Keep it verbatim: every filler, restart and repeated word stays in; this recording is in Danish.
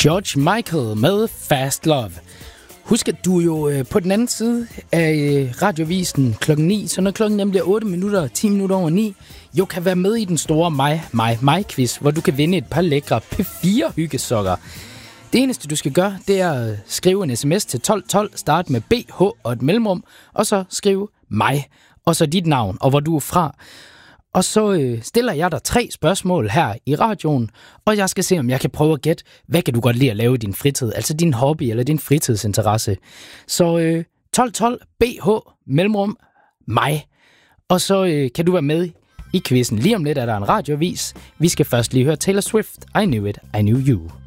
George Michael med Fast Love. Husk, at du jo øh, på den anden side af øh, radiovisen klokken ni, så når klokken nemlig er otte minutter, ti minutter over ni, jo kan være med i den store mig, mig, mig-quiz, hvor du kan vinde et par lækre P fire hyggesokker. Det eneste, du skal gøre, det er at skrive en sms til tolv tolv, start med B H og et mellemrum, og så skrive mig, og så dit navn, og hvor du er fra. Og så øh, stiller jeg dig tre spørgsmål her i radioen, og jeg skal se, om jeg kan prøve at gætte, hvad kan du godt lide at lave i din fritid, altså din hobby eller din fritidsinteresse. Så øh, tolv tolv, B H, mellemrum, mig, og så øh, kan du være med i quizzen. Lige om lidt er der en radiovis. Vi skal først lige høre Taylor Swift, I Knew It, I Knew You.